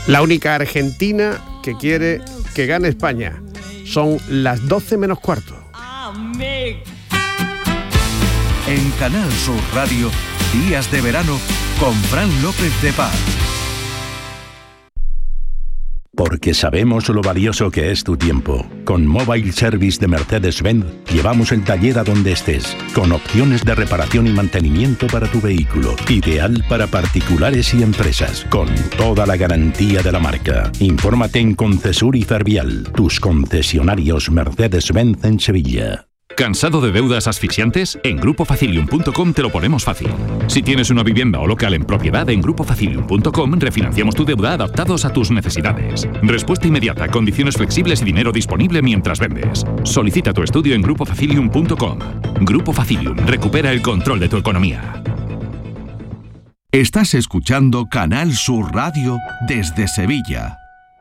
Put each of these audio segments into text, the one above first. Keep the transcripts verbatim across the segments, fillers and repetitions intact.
La única argentina que quiere que gane España. Son las doce menos cuarto. En Canal Sur Radio, Días de Verano con Fran López de Paz. Porque sabemos lo valioso que es tu tiempo. Con Mobile Service de Mercedes-Benz llevamos el taller a donde estés, con opciones de reparación y mantenimiento para tu vehículo. Ideal para particulares y empresas, con toda la garantía de la marca. Infórmate en Concesur y Fervial, tus concesionarios Mercedes-Benz en Sevilla. ¿Cansado de deudas asfixiantes? En grupo facilium punto com te lo ponemos fácil. Si tienes una vivienda o local en propiedad, en grupo facilium punto com refinanciamos tu deuda adaptados a tus necesidades. Respuesta inmediata, condiciones flexibles y dinero disponible mientras vendes. Solicita tu estudio en grupo facilium punto com. Grupo Facilium, recupera el control de tu economía. Estás escuchando Canal Sur Radio desde Sevilla.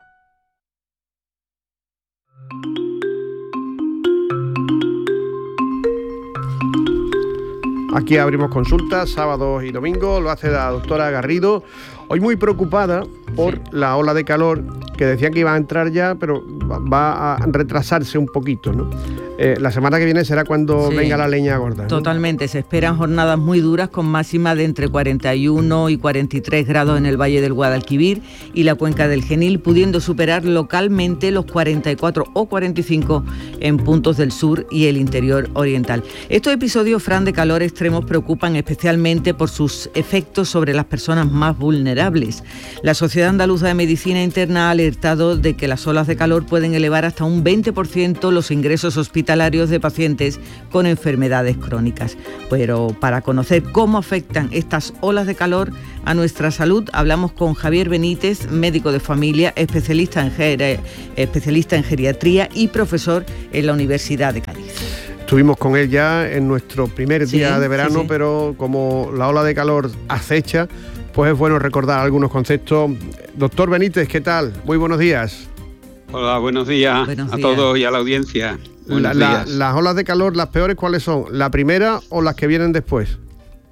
Aquí abrimos consultas sábados y domingos, lo hace la doctora Garrido, hoy muy preocupada por la ola de calor, que decían que iba a entrar ya, pero va a retrasarse un poquito, ¿no? Eh, la semana que viene será cuando sí, venga la leña gorda, ¿no? Totalmente, se esperan jornadas muy duras con máxima de entre cuarenta y uno y cuarenta y tres grados en el Valle del Guadalquivir y la cuenca del Genil, pudiendo superar localmente los cuarenta y cuatro o cuarenta y cinco en puntos del sur y el interior oriental. Estos episodios, Fran, de calor extremos preocupan especialmente por sus efectos sobre las personas más vulnerables. La Sociedad Andaluza de Medicina Interna ha alertado de que las olas de calor pueden elevar hasta un veinte por ciento los ingresos hospitalarios de pacientes con enfermedades crónicas. Pero para conocer cómo afectan estas olas de calor a nuestra salud, hablamos con Javier Benítez, médico de familia, especialista en, ger- especialista en geriatría y profesor en la Universidad de Cádiz. Estuvimos con él ya en nuestro primer día sí, de verano, sí, sí. Pero como la ola de calor acecha, pues es bueno recordar algunos conceptos. Doctor Benítez, ¿qué tal? Muy buenos días. Hola, buenos días, buenos días a todos y a la audiencia. La, la, las olas de calor, las peores, ¿cuáles son? ¿La primera o las que vienen después?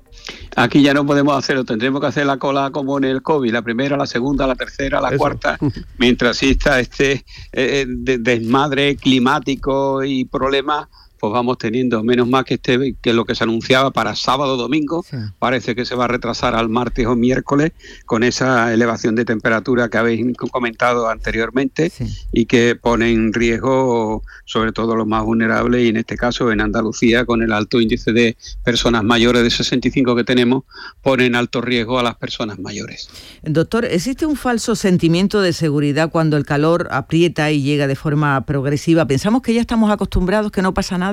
Aquí ya no podemos hacerlo, tendremos que hacer la cola como en el COVID, la primera, la segunda, la tercera, la Eso. cuarta, mientras exista este eh, de, desmadre climático y problemas, pues vamos teniendo, menos mal que este que lo que se anunciaba para sábado o domingo, sí. parece que se va a retrasar al martes o miércoles con esa elevación de temperatura que habéis comentado anteriormente sí. y que pone en riesgo sobre todo los más vulnerables, y en este caso en Andalucía, con el alto índice de personas mayores de sesenta y cinco que tenemos, pone en alto riesgo a las personas mayores. Doctor, ¿existe un falso sentimiento de seguridad cuando el calor aprieta y llega de forma progresiva? ¿Pensamos que ya estamos acostumbrados, que no pasa nada?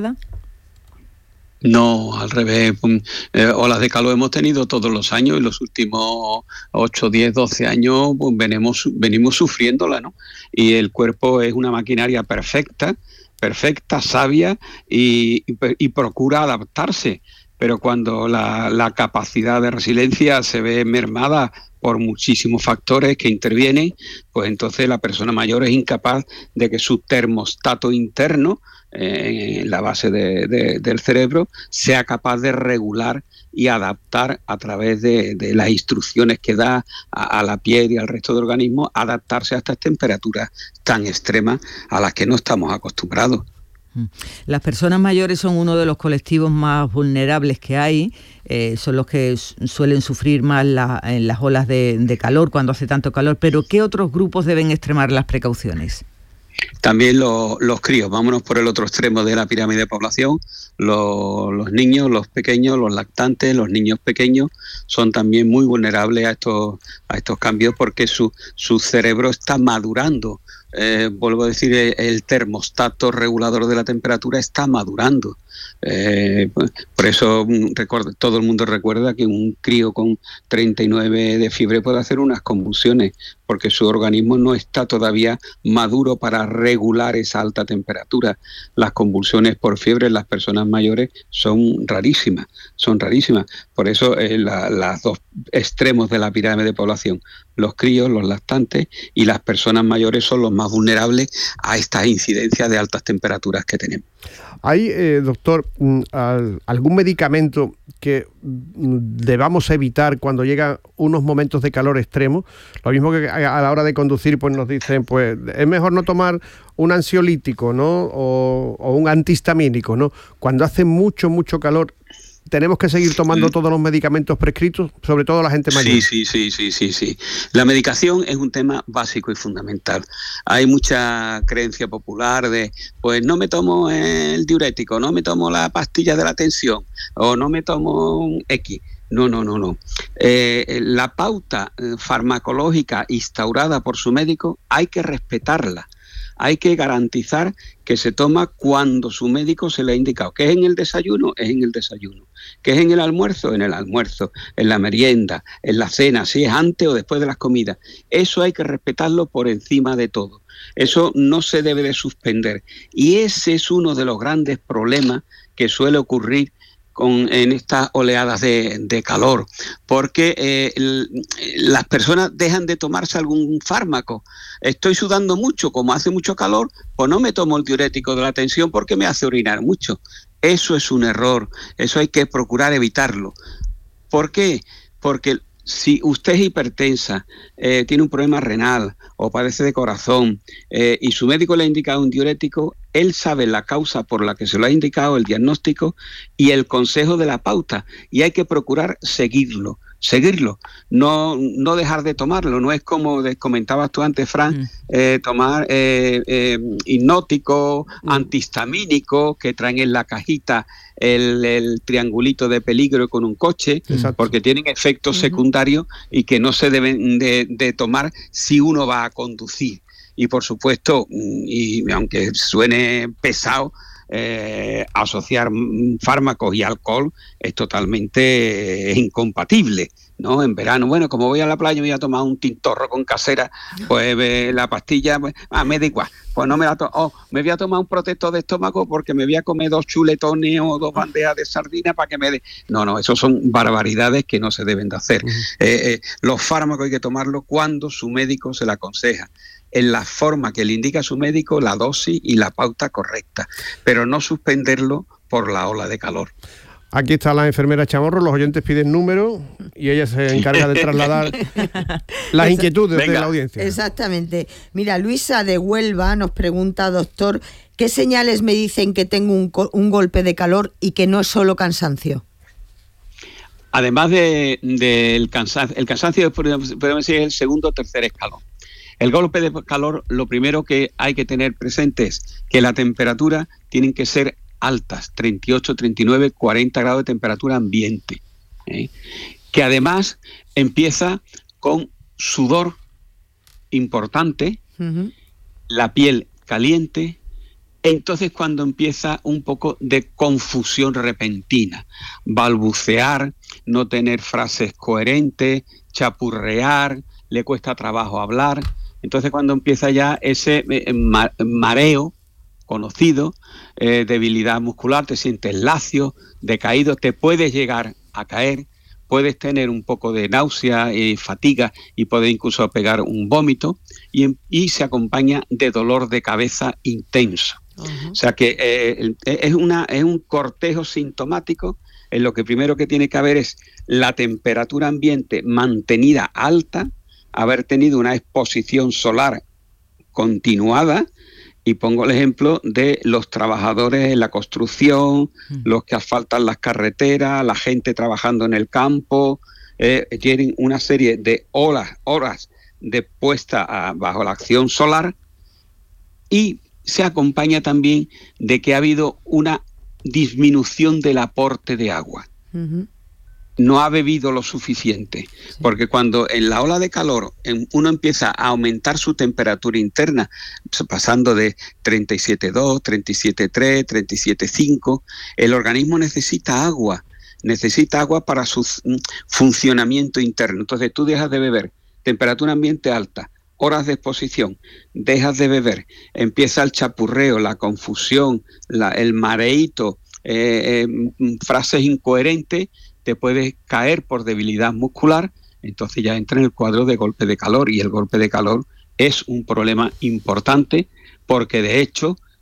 No, al revés. Eh, olas de calor hemos tenido todos los años y los últimos ocho, diez, doce años pues, venimos, venimos sufriéndola, ¿no? Y el cuerpo es una maquinaria perfecta, perfecta, sabia y, y, y procura adaptarse. Pero cuando la, la capacidad de resiliencia se ve mermada por muchísimos factores que intervienen, pues entonces la persona mayor es incapaz de que su termostato interno, eh, en la base de, de, del cerebro, sea capaz de regular y adaptar a través de, de las instrucciones que da a, a la piel y al resto del organismo, adaptarse a estas temperaturas tan extremas a las que no estamos acostumbrados. Las personas mayores son uno de los colectivos más vulnerables que hay, eh, son los que suelen sufrir más la, en las olas de, de calor, cuando hace tanto calor, pero ¿qué otros grupos deben extremar las precauciones? También lo, los críos, vámonos por el otro extremo de la pirámide de población, los, los niños, los pequeños, los lactantes, los niños pequeños son también muy vulnerables a estos, a estos cambios porque su, su cerebro está madurando. Eh, vuelvo a decir, el termostato regulador de la temperatura está madurando. Eh, por eso recuerda, todo el mundo recuerda que un crío con treinta y nueve de fiebre puede hacer unas convulsiones, porque su organismo no está todavía maduro para regular esa alta temperatura. Las convulsiones por fiebre en las personas mayores son rarísimas, son rarísimas. Por eso eh, la, las dos extremos de la pirámide de población, los críos, los lactantes y las personas mayores, son los más vulnerables a estas incidencias de altas temperaturas que tenemos. ¿Hay, eh, doctor, algún medicamento que debamos evitar cuando llegan unos momentos de calor extremo? Lo mismo que a la hora de conducir, pues nos dicen, pues es mejor no tomar un ansiolítico, ¿no? O, o un antihistamínico, ¿no? Cuando hace mucho, mucho calor, ¿tenemos que seguir tomando todos los medicamentos prescritos, sobre todo la gente mayor? Sí, sí, sí, sí, sí, sí. La medicación es un tema básico y fundamental. Hay mucha creencia popular de, pues no me tomo el diurético, no me tomo la pastilla de la tensión, o no me tomo un X. No, no, no, no. Eh, la pauta farmacológica instaurada por su médico hay que respetarla. Hay que garantizar que se toma cuando su médico se le ha indicado. ¿Que es en el desayuno? Es en el desayuno. ¿Que es en el almuerzo? En el almuerzo. En la merienda, en la cena, si es antes o después de las comidas. Eso hay que respetarlo por encima de todo. Eso no se debe de suspender. Y ese es uno de los grandes problemas que suele ocurrir Con, en estas oleadas de, de calor, porque eh, el, las personas dejan de tomarse algún fármaco. Estoy sudando mucho, como hace mucho calor, pues no me tomo el diurético de la tensión porque me hace orinar mucho. Eso es un error, eso hay que procurar evitarlo. ¿Por qué? Porque si usted es hipertensa, eh, tiene un problema renal o padece de corazón eh, y su médico le ha indicado un diurético, él sabe la causa por la que se lo ha indicado, el diagnóstico y el consejo de la pauta, y hay que procurar seguirlo, seguirlo, no, no dejar de tomarlo. No es como comentabas tú antes, Fran, mm. eh, tomar eh, eh, hipnótico, mm. antihistamínico, que traen en la cajita el, el triangulito de peligro con un coche. Exacto. Porque tienen efectos uh-huh. secundarios y que no se deben de, de tomar si uno va a conducir. Y por supuesto, y aunque suene pesado, eh, asociar fármacos y alcohol es totalmente eh, incompatible, ¿no? En verano, bueno, como voy a la playa voy a tomar un tintorro con casera, pues eh, la pastilla, pues, ah, me da igual, pues no me la tomo, oh, me voy a tomar un protector de estómago porque me voy a comer dos chuletones o dos bandejas de sardina para que me dé. No, no, eso son barbaridades que no se deben de hacer. Uh-huh. eh, eh, los fármacos hay que tomarlos cuando su médico se la aconseja, en la forma que le indica su médico, la dosis y la pauta correcta, pero no suspenderlo por la ola de calor. Aquí está la enfermera Chamorro, los oyentes piden número y ella se encarga de trasladar las inquietudes Venga. de la audiencia. Exactamente. Mira, Luisa de Huelva nos pregunta, doctor, ¿qué señales me dicen que tengo un, un golpe de calor y que no es solo cansancio? Además del de, de cansancio, el cansancio podemos decir es el segundo o tercer escalón. El golpe de calor, lo primero que hay que tener presente es que la temperatura tienen que ser altas, treinta y ocho, treinta y nueve, cuarenta grados de temperatura ambiente, ¿eh? Que además empieza con sudor importante, uh-huh. la piel caliente. Entonces cuando empieza un poco de confusión repentina, balbucear, no tener frases coherentes, chapurrear, le cuesta trabajo hablar. Entonces cuando empieza ya ese eh, mareo conocido, eh, debilidad muscular, te sientes lacio, decaído, te puedes llegar a caer, puedes tener un poco de náusea y fatiga y puedes incluso pegar un vómito y, y se acompaña de dolor de cabeza intenso. Uh-huh. O sea que eh, es, una, es un cortejo sintomático en lo que primero que tiene que haber es la temperatura ambiente mantenida alta, haber tenido una exposición solar continuada, y pongo el ejemplo de los trabajadores en la construcción, mm. los que asfaltan las carreteras, la gente trabajando en el campo, eh, tienen una serie de horas, horas de puesta a, bajo la acción solar, y se acompaña también de que ha habido una disminución del aporte de agua. Uh-huh. No ha bebido lo suficiente, sí. Porque cuando en la ola de calor uno empieza a aumentar su temperatura interna, pasando de treinta y siete coma dos, treinta y siete coma tres, treinta y siete coma cinco, el organismo necesita agua, necesita agua para su funcionamiento interno. Entonces tú dejas de beber, temperatura ambiente alta, horas de exposición, dejas de beber, empieza el chapurreo, la confusión, la, el mareíto, eh, eh, frases incoherentes, te puedes caer por debilidad muscular, entonces ya entra en el cuadro de golpe de calor, y el golpe de calor es un problema importante porque de hecho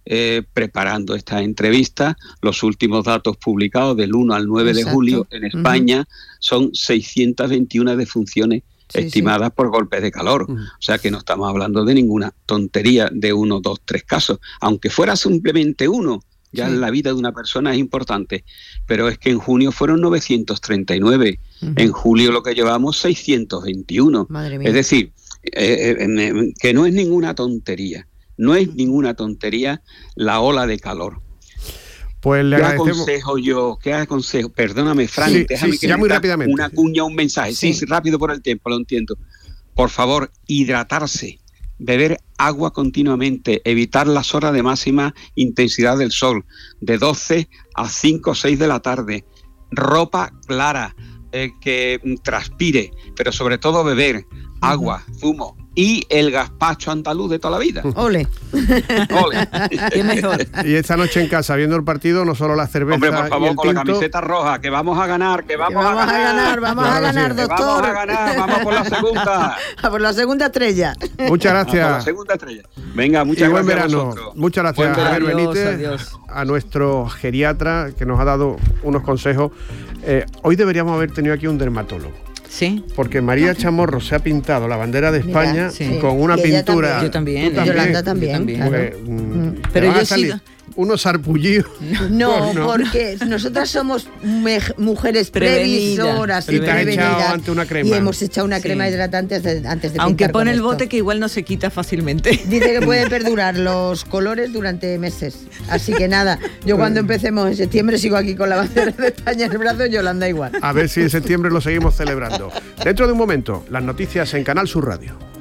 eh, preparando esta entrevista. Los últimos datos publicados del uno al nueve Exacto. de julio en España uh-huh. son seiscientas veintiuna defunciones sí, estimadas sí. por golpes de calor. Uh-huh. O sea que no estamos hablando de ninguna tontería de uno, dos, tres casos. Aunque fuera simplemente uno, ya sí. la vida de una persona es importante. Pero es que en junio fueron novecientos treinta y nueve. Uh-huh. En julio lo que llevamos seiscientos veintiuno. Madre mía. Es decir, eh, eh, que no es ninguna tontería. No es ninguna tontería la ola de calor. Pues le ¿Qué agradecemos. aconsejo yo? ¿Qué aconsejo? Perdóname, Fran, sí, déjame sí, que ya muy rápidamente. una cuña, un mensaje. Sí. sí, rápido por el tiempo, lo entiendo. Por favor, hidratarse, beber agua continuamente, evitar las horas de máxima intensidad del sol, de doce a cinco o seis de la tarde, ropa clara, eh, que transpire, pero sobre todo beber agua, zumo y el gazpacho andaluz de toda la vida. Ole. Ole. Qué mejor. Y esta noche en casa, viendo el partido, no solo la cerveza. Hombre, por y favor, el con la tinto. camiseta roja, que vamos a ganar, que vamos, que vamos a ganar. a ganar, vamos Claro a ganar, sí. doctor. Vamos a ganar, vamos por la segunda. A por la segunda estrella. Muchas Vamos por la gracias. segunda estrella. Venga, muchas Y buen gracias verano. a vosotros. Muchas gracias, Buen Javier verano. Benítez, Adiós, adiós. a nuestro geriatra que nos ha dado unos consejos. Eh, hoy deberíamos haber tenido aquí un dermatólogo. Sí. Porque María Chamorro se ha pintado la bandera de España Mira, sí. con una Y ella pintura. también. Yo también. ¿Tú también? Yolanda también, Yo también. claro. Porque, mm, te Pero van yo a he salir sido- unos sarpullidos. No, No. porque nosotras somos me- mujeres Prevenida. previsoras y Y te has echado prevenidas. ante una crema. Y hemos echado una Sí. crema hidratante antes de, antes de Aunque pintar con pone el esto. bote que igual no se quita fácilmente. Dice que puede perdurar los colores durante meses. Así que nada, yo cuando empecemos en septiembre sigo aquí con la bandera de España en el brazo y Yolanda igual. A ver si en septiembre lo seguimos celebrando. Dentro de un momento, las noticias en Canal Sur Radio.